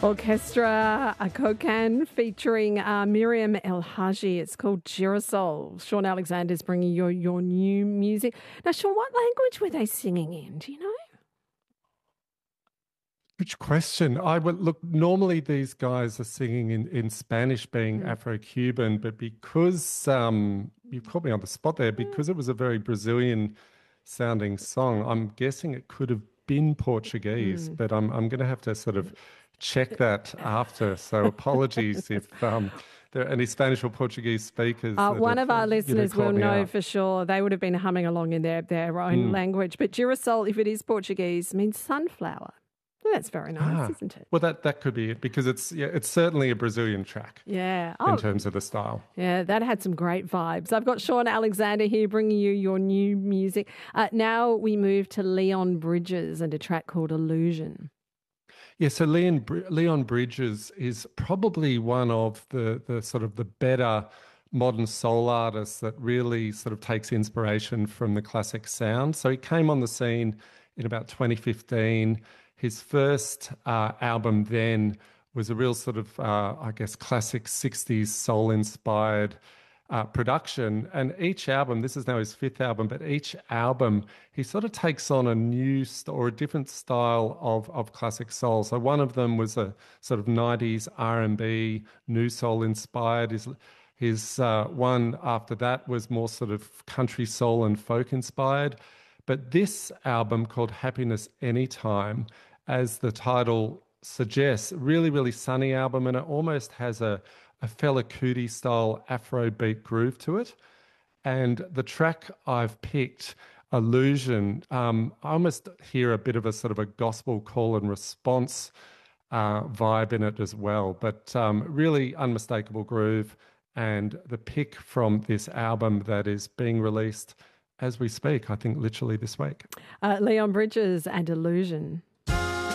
Orchestra, a Kokan featuring Miriam El Haji. It's called Girasol. Sean Alexander's bringing your new music. Now, Sean, what language were they singing in? Do you know? Which question? I would look. Normally, these guys are singing in Spanish, being Afro-Cuban, but because you caught me on the spot there, because it was a very Brazilian-sounding song, I'm guessing it could have been Portuguese, but I'm going to have to sort of check that after. So apologies if there are any Spanish or Portuguese speakers. One of our listeners will know out. for sure. They would have been humming along in their own language. But girasol, if it is Portuguese, means sunflower. Well, that's very nice, isn't it? Well, that could be it because it's certainly a Brazilian track. Yeah. In terms of the style. Yeah, that had some great vibes. I've got Sean Alexander here bringing you your new music. Now we move to Leon Bridges and a track called Illusion. Yeah, so Leon Bridges is probably one of the sort of the better modern soul artists that really sort of takes inspiration from the classic sound. So he came on the scene in about 2015. His first album then was a real sort of, I guess, classic 60s soul-inspired production. And each album, this is now his fifth album, but each album, he sort of takes on a new or a different style of classic soul. So one of them was a sort of 90s R&B, new soul-inspired. His one after that was more sort of country soul and folk-inspired. But this album called Happiness Anytime, as the title suggests, really, really sunny album, and it almost has a Fela Kuti style Afrobeat groove to it. And the track I've picked, Illusion, I almost hear a bit of a sort of a gospel call and response vibe in it as well. But really unmistakable groove, and the pick from this album that is being released as we speak, I think literally this week. Leon Bridges and Illusion.